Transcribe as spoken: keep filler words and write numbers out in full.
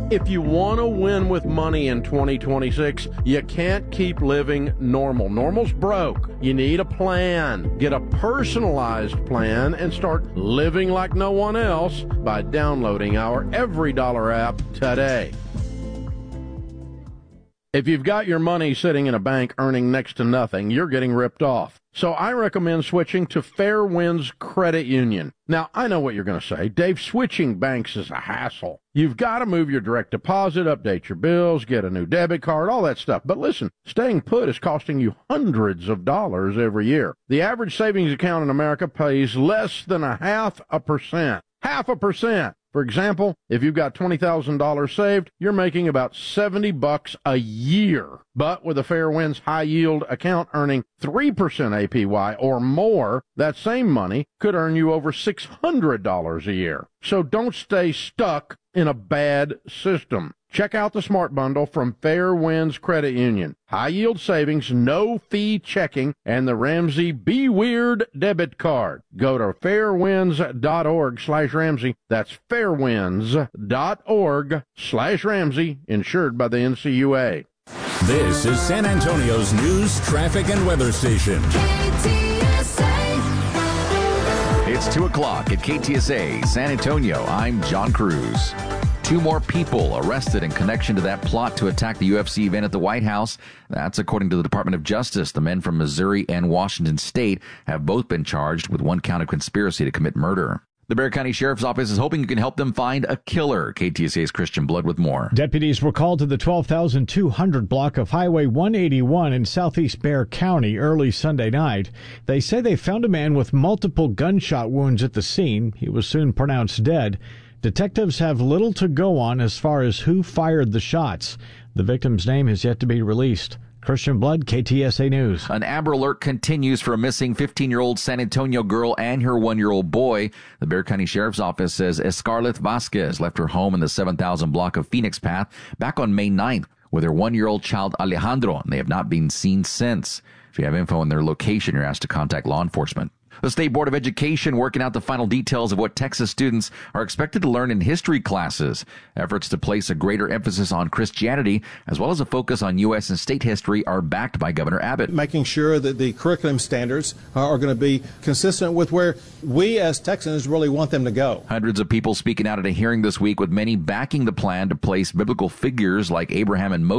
If you want to win with money in twenty twenty-six, you can't keep living normal. Normal's broke. You need a plan. Get a personalized plan and start living like no one else by downloading our Every Dollar app today. If you've got your money sitting in a bank earning next to nothing, you're getting ripped off. So I recommend switching to Fairwinds Credit Union. Now, I know what you're going to say. Dave, switching banks is a hassle. You've got to move your direct deposit, update your bills, get a new debit card, all that stuff. But listen, staying put is costing you hundreds of dollars every year. The average savings account in America pays less than a half a percent. Half a percent. For example, if you've got twenty thousand dollars saved, you're making about seventy bucks a year. But with a Fairwinds high yield account earning three percent A P Y or more, that same money could earn you over six hundred dollars a year. So don't stay stuck in a bad system. Check out the Smart Bundle from Fairwinds Credit Union. High yield savings, no fee checking, and the Ramsey Be Weird debit card. Go to fairwinds.org slash Ramsey. That's fairwinds.org slash Ramsey, insured by the N C U A. This is San Antonio's news, traffic, and weather station. K T S A. It's two o'clock at K T S A, San Antonio. I'm John Cruz. Two more people arrested in connection to that plot to attack the U F C event at the White House. That's according to the Department of Justice. The men from Missouri and Washington State have both been charged with one count of conspiracy to commit murder. The Bexar County Sheriff's Office is hoping you can help them find a killer. K T S A's Christian Blood with more. Deputies were called to the twelve thousand two hundred block of Highway one eighty-one in southeast Bexar County early Sunday night. They say they found a man with multiple gunshot wounds at the scene. He was soon pronounced dead. Detectives have little to go on as far as who fired the shots. The victim's name has yet to be released. Christian Blood, K T S A News. An Amber Alert continues for a missing fifteen-year-old San Antonio girl and her one-year-old boy. The Bexar County Sheriff's Office says Escarleth Vasquez left her home in the seven thousand block of Phoenix Path back on May ninth with her one-year-old child Alejandro, and they have not been seen since. If you have info on their location, you're asked to contact law enforcement. The State Board of Education working out the final details of what Texas students are expected to learn in history classes. Efforts to place a greater emphasis on Christianity, as well as a focus on U S and state history, are backed by Governor Abbott. Making sure that the curriculum standards are going to be consistent with where we as Texans really want them to go. Hundreds of people speaking out at a hearing this week, with many backing the plan to place biblical figures like Abraham and Moses